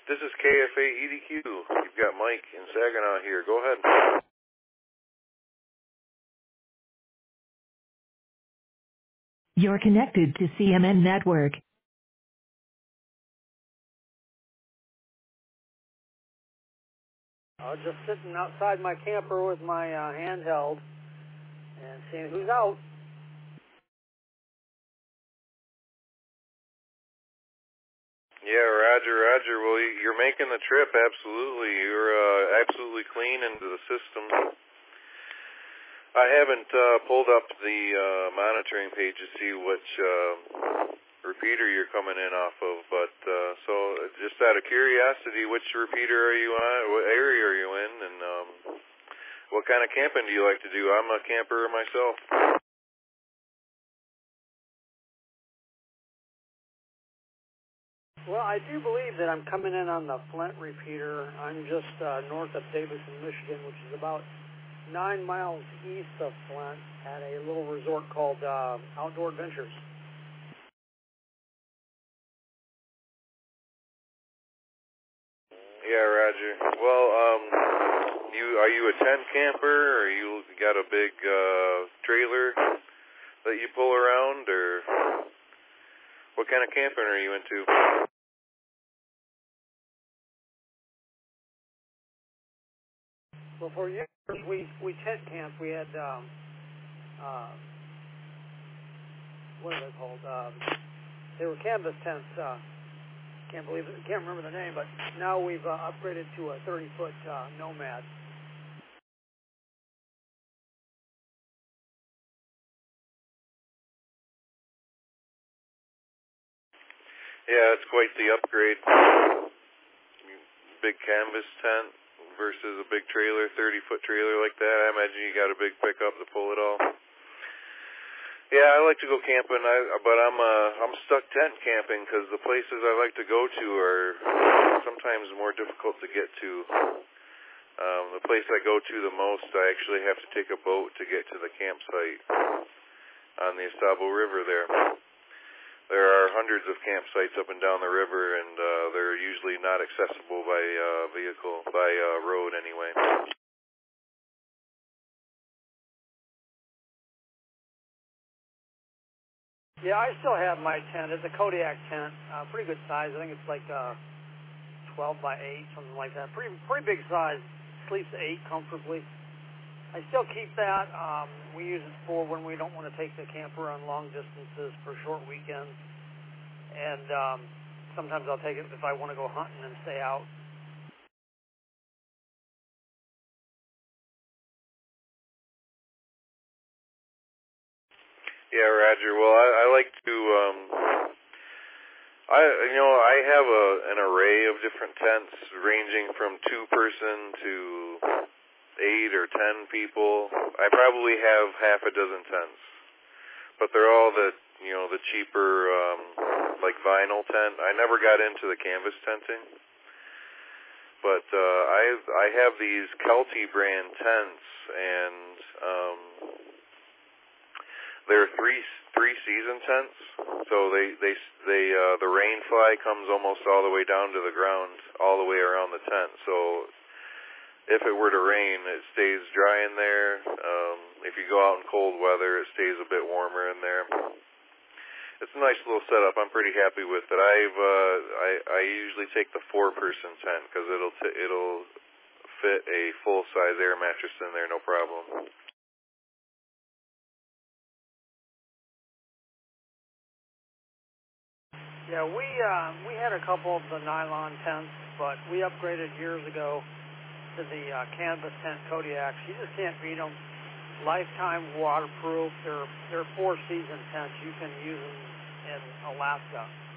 This is KFA EDQ. You've got Mike in Saginaw here. Go ahead. You're connected to CMN Network. I was just sitting outside my camper with my handheld and seeing who's out. Yeah, Roger. Well, you're making the trip, absolutely. You're absolutely clean into the system. I haven't pulled up the monitoring page to see which repeater you're coming in off of, but so just out of curiosity, which repeater are you on? What area are you in? And what kind of camping do you like to do? I'm a camper myself. Well, I do believe that I'm coming in on the Flint repeater. I'm just north of Davison, Michigan, which is about 9 miles east of Flint at a little resort called Outdoor Adventures. Yeah, Roger. Well, are you a tent camper, or you got a big trailer that you pull around, or what kind of camping are you into? Well, for years we tent camped. We had what are they called? They were canvas tents. Can't remember the name, but now we've upgraded to a 30-foot Nomad. Yeah, it's quite the upgrade. Big canvas tent versus a big trailer, 30-foot trailer like that. I imagine you got a big pickup to pull it all. Yeah, I like to go camping, but I'm stuck tent camping because the places I like to go to are sometimes more difficult to get to. The place I go to the most, I actually have to take a boat to get to the campsite on the Asabo River there. There are hundreds of campsites up and down the river, and they're usually not accessible by road anyway. Yeah, I still have my tent. It's a Kodiak tent, pretty good size. I think it's like 12 by 8, something like that. Pretty big size. Sleeps 8 comfortably. I still keep that. We use it for when we don't want to take the camper on long distances for short weekends. And sometimes I'll take it if I want to go hunting and stay out. Yeah, Roger. Well, I like to. I have an array of different tents, ranging from 2-person to 8 or 10 people. I probably have half a dozen tents, but they're all the cheaper, like vinyl tent. I never got into the canvas tenting, but I have these Kelty brand tents, and they're three season tents. So the rain fly comes almost all the way down to the ground, all the way around the tent. So if it were to rain, it stays dry in there. If you go out in cold weather, it stays a bit warmer in there. It's a nice little setup. I'm pretty happy with it. I usually take the 4-person tent because it'll fit a full-size air mattress in there, no problem. Yeah, we had a couple of the nylon tents, but we upgraded years ago to the canvas tent Kodiaks. You just can't beat them. Lifetime waterproof. They're 4-season tents. You can use them in Alaska.